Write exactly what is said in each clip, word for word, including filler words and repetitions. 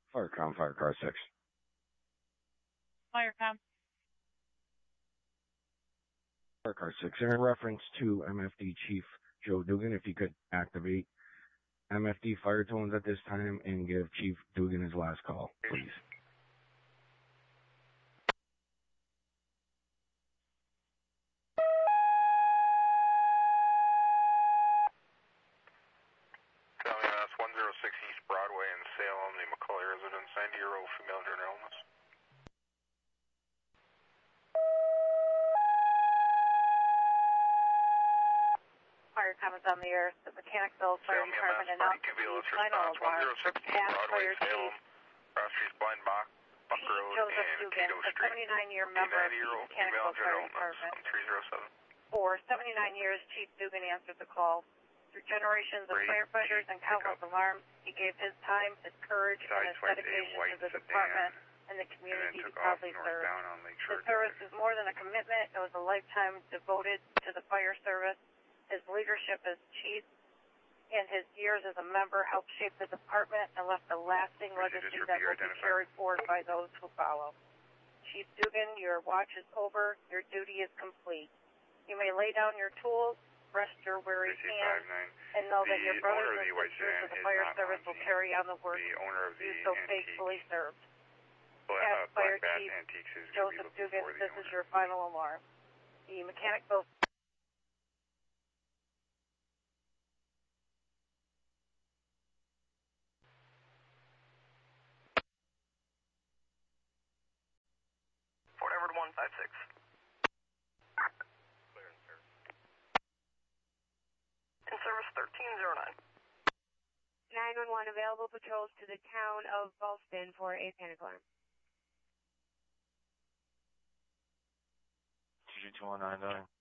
Firecom, Fire Car six. Firecom. Fire Car six. In reference to M F D Chief Joe Dugan, if you could activate M F D fire tones at this time and give Chief Dugan his last call, please. one oh six East Broadway in Salem, the McCully residence, ninety-year-old female general illness. Firecom is on the air. The Mechanicsville Fire Department announced the final alarm for past fire chief Blind Buck, Buck Road, Joseph Dugan, a seventy-nine-year member of the Mechanicsville Fire Department. For seventy-nine years, Chief Dugan answered the call. Through generations of firefighters and countless alarms, he gave his time, his courage, and his dedication to the department and the community he proudly served. His service is more than a commitment. It was a lifetime devoted to the fire service. His leadership as chief and his years as a member helped shape the department and left a lasting legacy that will be carried forward by those who follow. Chief Dugan, your watch is over. Your duty is complete. You may lay down your tools, rest your weary hands, and know that your brothers and sisters of the fire service will carry on the work you so faithfully served. Past Fire Chief Joseph Dugan, this is your final alarm. The Mechanicsville Fort Edward one five six. In service thirteen oh nine. nine one one available patrols to the town of Ballston for a panic alarm. two two one nine nine.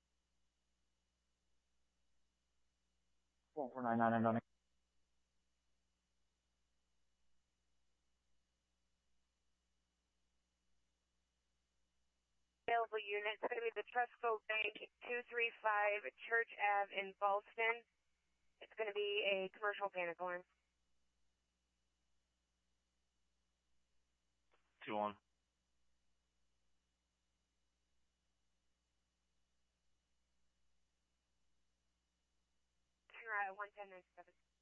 four four nine nine nine. Available unit, it's going to be the Trustco Bank two three five Church Ave in Ballston. It's going to be a commercial panic alarm. two one. You're at one ten ninety-seven.